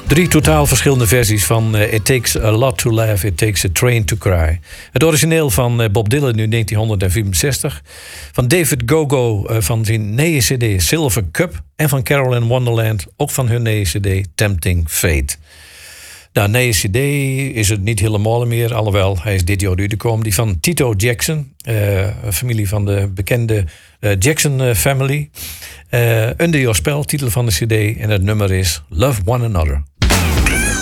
3 totaal verschillende versies van It Takes a Lot to Laugh, It Takes a Train to Cry. Het origineel van Bob Dylan nu 1964. Van David Gogo van zijn nieuwe cd Silver Cup. En van Carolyn Wonderland, ook van hun nieuwe cd Tempting Fate. Nou, nieuwe cd is het niet helemaal meer. Alhoewel, hij is dit jaar uitgekomen. Die van Tito Jackson. Een familie van de bekende Jackson Family. Under Your Spell, titel van de cd. En het nummer is Love One Another.